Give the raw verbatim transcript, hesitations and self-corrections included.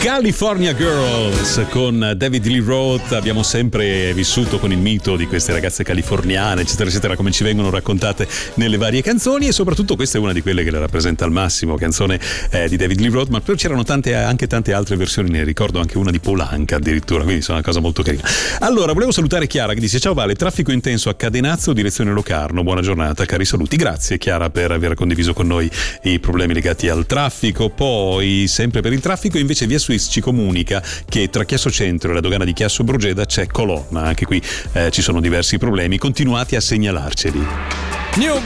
California Girls con David Lee Roth. Abbiamo sempre vissuto con il mito di queste ragazze californiane, eccetera eccetera, come ci vengono raccontate nelle varie canzoni, e soprattutto questa è una di quelle che le rappresenta al massimo, canzone eh, di David Lee Roth, ma poi c'erano tante, anche tante altre versioni, ne ricordo anche una di Paul Anka addirittura, quindi sono una cosa molto carina. Allora, volevo salutare Chiara che dice: ciao Vale, traffico intenso a Cadenazzo direzione Locarno, buona giornata, cari saluti. Grazie Chiara per aver condiviso con noi i problemi legati al traffico. Poi sempre per il traffico invece via Swiss ci comunica che tra Chiasso Centro e la dogana di Chiasso Brugeda c'è colonna, anche qui eh, ci sono diversi problemi, continuate a segnalarceli. New